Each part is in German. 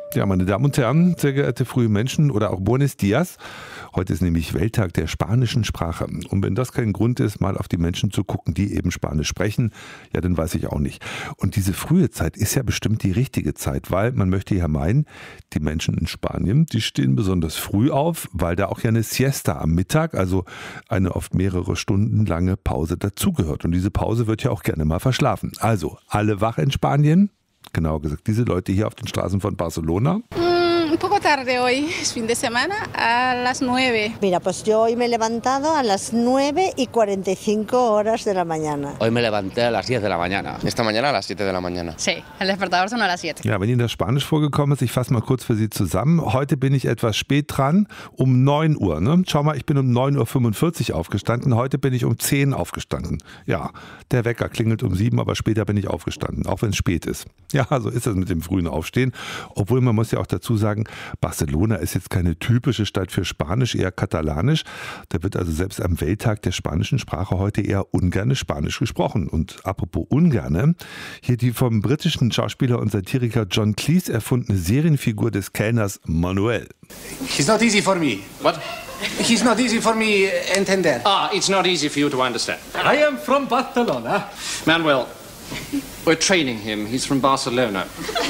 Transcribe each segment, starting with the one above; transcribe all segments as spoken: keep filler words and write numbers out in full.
Ja, meine Damen und Herren, sehr geehrte frühe Menschen oder auch Buenos Dias. Heute ist nämlich Welttag der spanischen Sprache. Und wenn das kein Grund ist, mal auf die Menschen zu gucken, die eben Spanisch sprechen, ja, dann weiß ich auch nicht. Und diese frühe Zeit ist ja bestimmt die richtige Zeit, weil man möchte ja meinen, die Menschen in Spanien, die stehen besonders früh auf, weil da auch ja eine Siesta am Mittag, also eine oft mehrere Stunden lange Pause dazugehört. Und diese Pause wird ja auch gerne mal verschlafen. Also, alle wach in Spanien? Genau gesagt, diese Leute hier auf den Straßen von Barcelona. Mm, un poco tarde hoy, es fin de semana, a las nueve. Mira, pues yo hoy me he levantado a las nueve y cuarenta y cinco horas de la mañana. Hoy me levanté a las diez de la mañana. Esta mañana a las siete de la mañana. Sí, el despertador sonó a las siete. Ja, wenn Ihnen das Spanisch vorgekommen ist, ich fasse mal kurz für Sie zusammen. Heute bin ich etwas spät dran, um neun Uhr. Ne? Schau mal, ich bin um neun Uhr fünfundvierzig aufgestanden, heute bin ich um zehn aufgestanden. Ja, der Wecker klingelt um sieben, aber später bin ich aufgestanden, auch wenn es spät ist. Ja, so ist das mit dem frühen Aufstehen. Obwohl man muss ja auch dazu sagen, Barcelona ist jetzt keine typische Stadt für Spanisch, eher katalanisch. Da wird also selbst am Welttag der spanischen Sprache heute eher ungerne Spanisch gesprochen. Und apropos ungerne, hier die vom britischen Schauspieler und Satiriker John Cleese erfundene Serienfigur des Kellners Manuel. He's not easy for me. What? He's not easy for me entender. Ah, it's not easy for you to understand. I am from Barcelona. Manuel, we're training him. He's from Barcelona.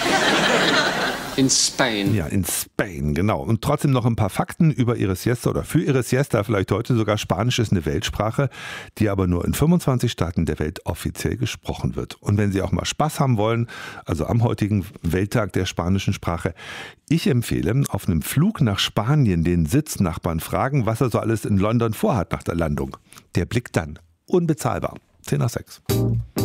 In Spain. Ja, in Spain, genau. Und trotzdem noch ein paar Fakten über ihre Siesta oder für ihre Siesta, vielleicht heute sogar. Spanisch ist eine Weltsprache, die aber nur in fünfundzwanzig Staaten der Welt offiziell gesprochen wird. Und wenn Sie auch mal Spaß haben wollen, also am heutigen Welttag der spanischen Sprache, ich empfehle, auf einem Flug nach Spanien den Sitznachbarn fragen, was er so alles in London vorhat nach der Landung. Der Blick dann unbezahlbar. zehn nach sechs.